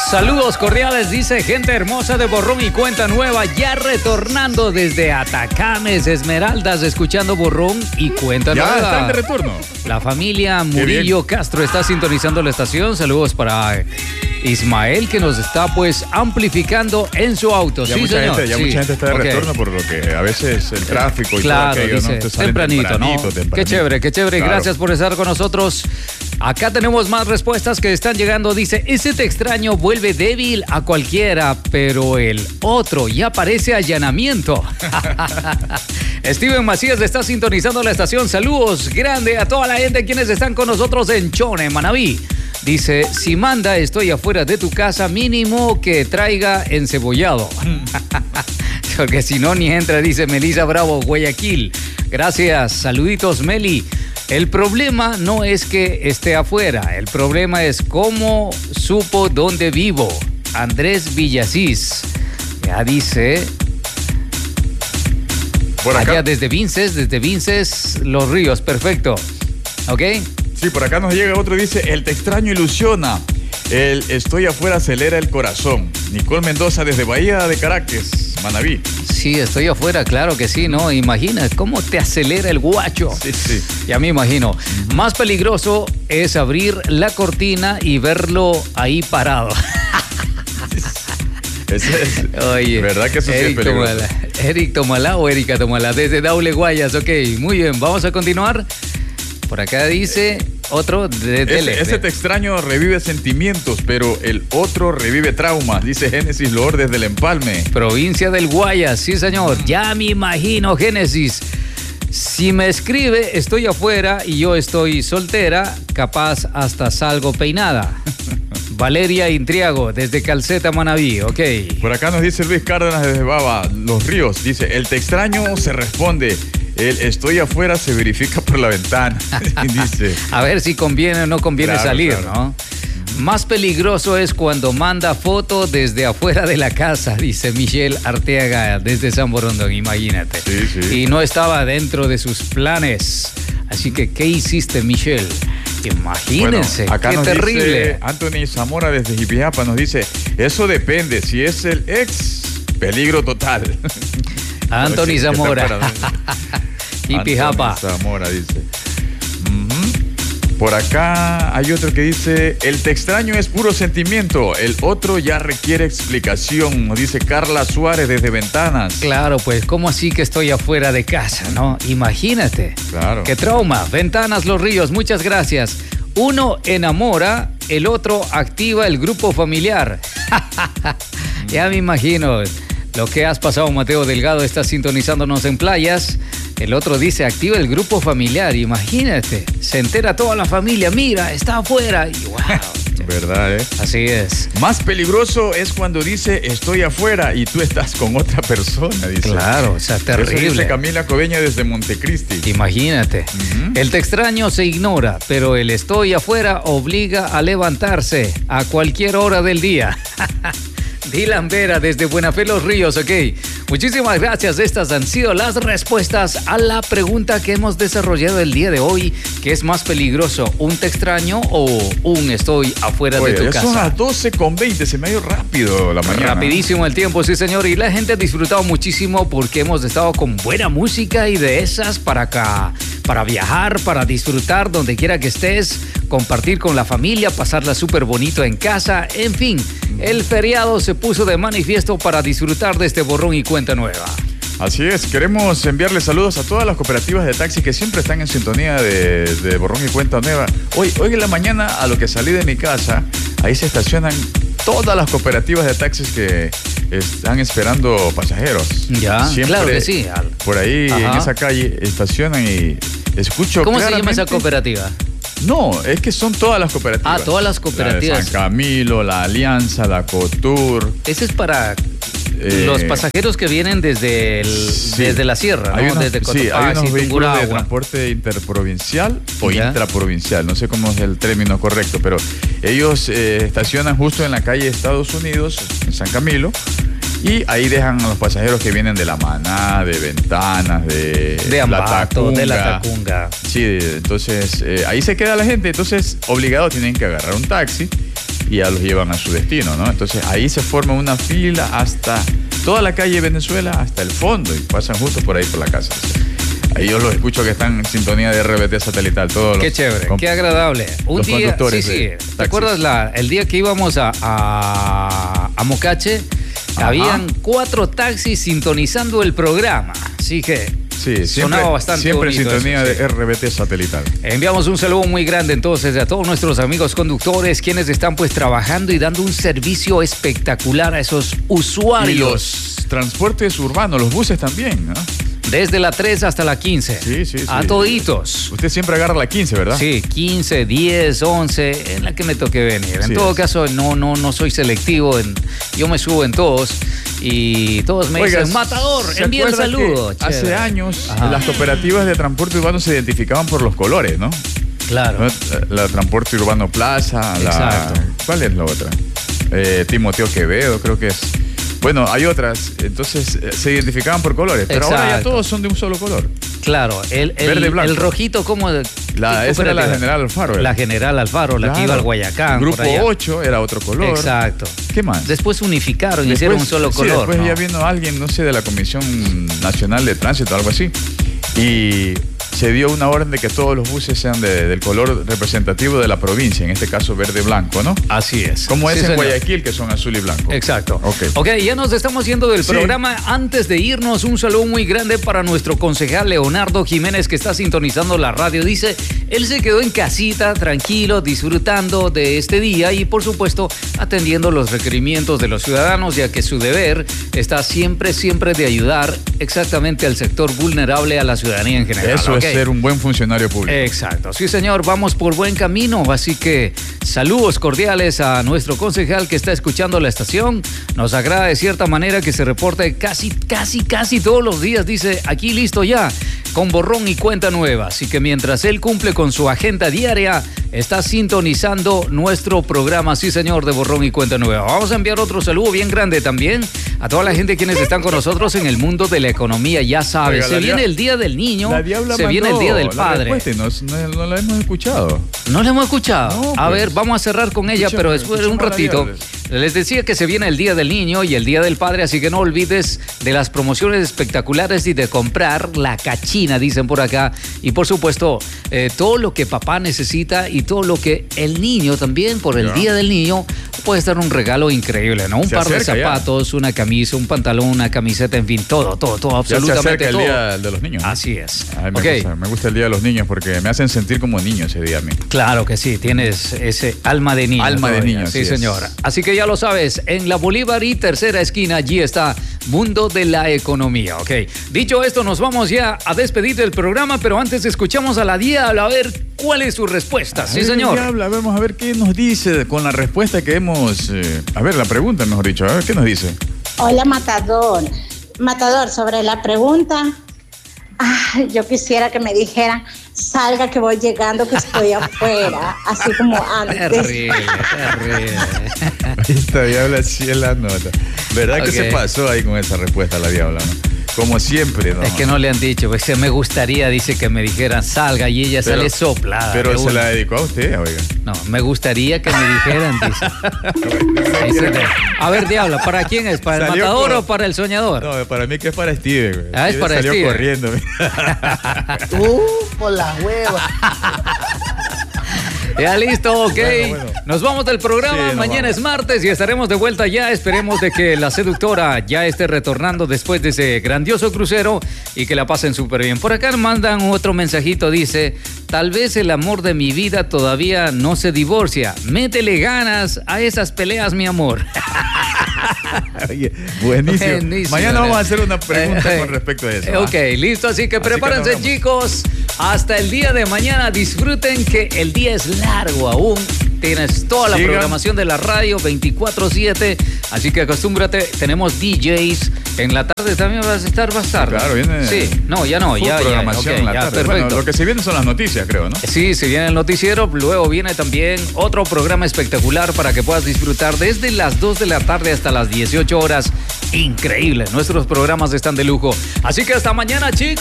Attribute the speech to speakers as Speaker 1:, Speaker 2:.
Speaker 1: Saludos cordiales, dice gente hermosa de Borrón y Cuenta Nueva, ya retornando desde Atacames, Esmeraldas, escuchando Borrón y Cuenta Nueva.
Speaker 2: Ya están de retorno.
Speaker 1: La familia Murillo Castro está sintonizando la estación. Saludos para Ismael, que nos está pues amplificando en su auto.
Speaker 2: Ya,
Speaker 1: sí,
Speaker 2: mucha,
Speaker 1: señor.
Speaker 2: gente, mucha gente está de retorno, por lo que a veces el tráfico y
Speaker 1: claro,
Speaker 2: todo aquello,
Speaker 1: dice,
Speaker 2: ¿no?
Speaker 1: tempranito, ¿no? Qué chévere, qué chévere.
Speaker 2: Claro.
Speaker 1: Gracias por estar con nosotros. Acá tenemos más respuestas que están llegando. Dice, ese te extraño vuelve débil a cualquiera, pero el otro ya parece allanamiento. Steven Macías está sintonizando la estación. Saludos grande a toda la gente quienes están con nosotros en Chone, Manabí. Dice, si manda estoy afuera de tu casa, mínimo que traiga encebollado. Porque si no ni entra, dice Melissa Bravo, Guayaquil. Gracias, saluditos Meli. El problema no es que esté afuera, el problema es cómo supo dónde vivo. Andrés Villasís, ya dice,
Speaker 2: por acá,
Speaker 1: allá desde Vinces, Los Ríos, perfecto, ¿ok?
Speaker 2: Sí, por acá nos llega otro, dice, el te extraño ilusiona, el estoy afuera acelera el corazón. Nicole Mendoza desde Bahía de Caracas, Manabí.
Speaker 1: Sí, estoy afuera, claro que sí, ¿no? Imagina cómo te acelera el guacho.
Speaker 2: Sí, sí.
Speaker 1: Ya me imagino. Más peligroso es abrir la cortina y verlo ahí parado. Oye,
Speaker 2: ¿verdad que eso sí es peligroso?
Speaker 1: Eric Tomala o Erika Tomala, desde Daule Guayas, ok. Muy bien, vamos a continuar. Por acá dice otro de Tele.
Speaker 2: Ese te extraño revive sentimientos, pero el otro revive traumas, dice Génesis Loor desde el Empalme.
Speaker 1: Provincia del Guayas, sí señor. Ya me imagino, Génesis. Si me escribe, estoy afuera y yo estoy soltera, capaz hasta salgo peinada. Valeria Intriago, desde Calceta, Manabí, ok.
Speaker 2: Por acá nos dice Luis Cárdenas desde Baba, Los Ríos, dice, el te extraño se responde, el estoy afuera se verifica por la ventana. Dice.
Speaker 1: A ver si conviene o no conviene salir, claro. ¿No? Más peligroso es cuando manda foto desde afuera de la casa, dice Michelle Arteaga desde San Borondón, imagínate.
Speaker 2: Sí, sí.
Speaker 1: Y no estaba dentro de sus planes. Así que, ¿qué hiciste, Michelle? Imagínense,
Speaker 2: bueno, acá
Speaker 1: qué
Speaker 2: nos
Speaker 1: terrible.
Speaker 2: Dice Anthony Zamora desde Jipijapa, nos dice, eso depende, si es el ex, peligro total.
Speaker 1: Anthony Zamora. Jipijapa.
Speaker 2: Anthony Zamora dice. Por acá hay otro que dice, el te extraño es puro sentimiento, el otro ya requiere explicación, nos dice Carla Suárez desde Ventanas.
Speaker 1: Claro, pues, ¿cómo así que estoy afuera de casa, no? Imagínate.
Speaker 2: Claro.
Speaker 1: Qué trauma. Ventanas Los Ríos, muchas gracias. Uno enamora, el otro activa el grupo familiar. Ya me imagino lo que has pasado, Mateo Delgado, está sintonizándonos en Playas. El otro dice, activa el grupo familiar. Imagínate, se entera toda la familia. Mira, está afuera. Y wow.
Speaker 2: ¿Verdad, eh?
Speaker 1: Así es.
Speaker 2: Más peligroso es cuando dice, estoy afuera y tú estás con otra persona, dice.
Speaker 1: Claro, o sea, terrible.
Speaker 2: Eso dice Camila Coveña desde Montecristi.
Speaker 1: Imagínate. El te extraño se ignora, pero el estoy afuera obliga a levantarse a cualquier hora del día. Dylan Vera desde Buena Fe Los Ríos, ok. Muchísimas gracias. Estas han sido las respuestas a la pregunta que hemos desarrollado el día de hoy. ¿Qué es más peligroso, un te extraño o un estoy afuera de tu casa?
Speaker 2: Son las 12:20, se me ha ido rápido la mañana.
Speaker 1: Rapidísimo el tiempo, sí señor. Y la gente ha disfrutado muchísimo porque hemos estado con buena música y de esas para acá, para viajar, para disfrutar donde quiera que estés, compartir con la familia, pasarla súper bonito en casa, en fin. El feriado se puso de manifiesto para disfrutar de este Borrón y Cuenta Nueva.
Speaker 2: Así es, queremos enviarle saludos a todas las cooperativas de taxi que siempre están en sintonía de Borrón y Cuenta Nueva. Hoy en la mañana, a lo que salí de mi casa, ahí se estacionan todas las cooperativas de taxis que están esperando pasajeros.
Speaker 1: Ya, siempre, claro que sí.
Speaker 2: Por ahí, en esa calle, estacionan y escucho
Speaker 1: ¿Cómo se llama esa cooperativa?
Speaker 2: No, es que son todas las cooperativas.
Speaker 1: Ah, todas las cooperativas.
Speaker 2: La de San Camilo, la Alianza, la Cotur.
Speaker 1: Ese es para los pasajeros que vienen desde la sierra, ¿no? Desde Cotopaxi,
Speaker 2: sí, hay unos vehículos de transporte interprovincial o intraprovincial, no sé cómo es el término correcto, pero ellos estacionan justo en la calle de Estados Unidos, en San Camilo, y ahí dejan a los pasajeros que vienen de La Maná, de Ventanas, de
Speaker 1: Ambato, de La Tacunga.
Speaker 2: Sí, entonces ahí se queda la gente, entonces obligado tienen que agarrar un taxi y ya los llevan a su destino, ¿no? Entonces ahí se forma una fila hasta toda la calle Venezuela, hasta el fondo, y pasan justo por ahí por la casa. Ahí yo los escucho que están en sintonía de RBT satelital.
Speaker 1: Qué chévere, qué agradable. Un día, sí. ¿Te acuerdas el día que íbamos a Mocache? Ajá. Habían 4 taxis sintonizando el programa, así que
Speaker 2: sí,
Speaker 1: sonaba bastante bonito.
Speaker 2: Siempre en sintonía de RBT satelital.
Speaker 1: Enviamos un saludo muy grande entonces a todos nuestros amigos conductores, quienes están pues trabajando y dando un servicio espectacular a esos usuarios.
Speaker 2: Y los transportes urbanos, los buses también, ¿no?
Speaker 1: Desde la 3 hasta la 15. Sí. A toditos.
Speaker 2: Usted siempre agarra la 15, ¿verdad?
Speaker 1: Sí, 15, 10, 11, en la que me toque venir. En todo caso, no soy selectivo. Yo me subo en todos y todos me dicen, Matador, envía el saludo.
Speaker 2: Hace años las cooperativas de transporte urbano se identificaban por los colores, ¿no?
Speaker 1: Claro.
Speaker 2: La Transporte Urbano Plaza.
Speaker 1: Exacto.
Speaker 2: ¿Cuál es la otra? Timoteo Quevedo, creo que es. Bueno, hay otras, entonces se identificaban por colores, pero ahora ya todos son de un solo color.
Speaker 1: Claro,
Speaker 2: verde, blanco.
Speaker 1: El rojito como...
Speaker 2: Esa era la General Alfaro.
Speaker 1: La General Alfaro, la que iba al Guayacán.
Speaker 2: Grupo 8 era otro color.
Speaker 1: Exacto.
Speaker 2: ¿Qué más?
Speaker 1: Después unificaron y hicieron un solo color.
Speaker 2: Después ya vino alguien, no sé, de la Comisión Nacional de Tránsito, algo así, y se dio una orden de que todos los buses sean del color representativo de la provincia, en este caso verde-blanco, ¿no?
Speaker 1: Así es.
Speaker 2: Como es en Guayaquil, que son azul y blanco.
Speaker 1: Exacto. Ok, ya nos estamos yendo del programa. Antes de irnos, un saludo muy grande para nuestro concejal Leonardo Jiménez, que está sintonizando la radio. Dice, él se quedó en casita, tranquilo, disfrutando de este día y, por supuesto, atendiendo los requerimientos de los ciudadanos, ya que su deber está siempre de ayudar exactamente al sector vulnerable, a la ciudadanía en general.
Speaker 2: Eso es ser un buen funcionario público.
Speaker 1: Exacto. Sí, señor, vamos por buen camino. Así que saludos cordiales a nuestro concejal que está escuchando la estación. Nos agrada de cierta manera que se reporte casi todos los días. Dice, aquí listo ya, con borrón y cuenta nueva. Así que mientras él cumple con su agenda diaria, está sintonizando nuestro programa, sí señor, de borrón y cuenta nueva. Vamos a enviar otro saludo bien grande también a toda la gente quienes están con nosotros en el mundo de la economía. Ya sabes, se viene el Día del Niño, se viene el Día del Padre.
Speaker 2: No la hemos escuchado.
Speaker 1: ¿No la hemos escuchado?
Speaker 2: No,
Speaker 1: a ver, vamos a cerrar con ella, pero después de un ratito. Les decía que se viene el Día del Niño y el Día del Padre, así que no olvides de las promociones espectaculares y de comprar la cachina, dicen por acá. Y por supuesto, todo lo que papá necesita y todo lo que el niño también, por el Día del Niño, puede estar un regalo increíble, ¿no? Un par de zapatos, una camisa, un pantalón, una camiseta, en fin, todo, absolutamente todo.
Speaker 2: Ya se acerca el Día de los Niños, ¿no?
Speaker 1: Así es.
Speaker 2: Ay, me gusta el Día de los Niños porque me hacen sentir como niño ese día a mí.
Speaker 1: Claro que sí, tienes ese alma de niño.
Speaker 2: Alma de niño,
Speaker 1: sí, señora. Así que ya lo sabes, en la Bolívar y tercera esquina, allí está Mundo de la Economía, ¿ok? Dicho esto, nos vamos ya a despedir del programa, pero antes escuchamos a la Diabla a ver cuál es su respuesta. Sí, señor.
Speaker 2: Diabla, vamos a ver qué nos dice con la respuesta que hemos... a ver, la pregunta, mejor dicho, a ver qué nos dice.
Speaker 3: Hola, Matador. Matador, sobre la pregunta, yo quisiera que me dijeran, salga que voy llegando, que estoy afuera, así como antes.
Speaker 1: Terrible.
Speaker 2: Esta Diabla sí es la nota. ¿Verdad que se pasó ahí con esa respuesta la Diabla, no? Como siempre, ¿no?
Speaker 1: Es que no le han dicho, pues me gustaría, dice que me dijeran salga y ella sale soplada.
Speaker 2: Pero se la dedicó a usted, oiga.
Speaker 1: No, me gustaría que me dijeran, dice. A ver, Diabla, ¿para quién es? ¿Para el Matador o para el Soñador?
Speaker 2: No, para mí que es para Steve, güey.
Speaker 1: Es para Steve.
Speaker 2: Salió corriendo.
Speaker 4: Por las huevas.
Speaker 1: Ya listo, ok. Bueno. Nos vamos del programa. Mañana es martes y estaremos de vuelta ya. Esperemos de que la seductora ya esté retornando después de ese grandioso crucero y que la pasen súper bien. Por acá mandan otro mensajito. Dice, tal vez el amor de mi vida todavía no se divorcia. Métele ganas a esas peleas, mi amor.
Speaker 2: Oye, buenísimo. Mañana vamos a hacer una pregunta con respecto a eso.
Speaker 1: Ok, listo. Así que prepárense, chicos. Hasta el día de mañana. Disfruten que el día es largo aún. Tienes toda la programación de la radio 24/7. Así que acostúmbrate. Tenemos DJs. En la tarde también vas a estar más tarde.
Speaker 2: Claro, viene.
Speaker 1: Sí, no, ya no. Ya
Speaker 2: programación en la tarde.
Speaker 1: Perfecto.
Speaker 2: Bueno, lo que se viene son las noticias, creo, ¿no?
Speaker 1: Sí, se viene el noticiero. Luego viene también otro programa espectacular para que puedas disfrutar desde las 2 de la tarde hasta las 18 horas. Increíble. Nuestros programas están de lujo. Así que hasta mañana, chicos.